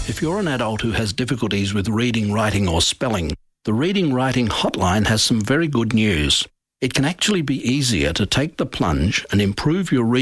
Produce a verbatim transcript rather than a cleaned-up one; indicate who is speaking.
Speaker 1: If you're an adult who has difficulties with reading, writing or spelling, the Reading Writing Hotline has some very good news. It can actually be easier to take the plunge and improve your reading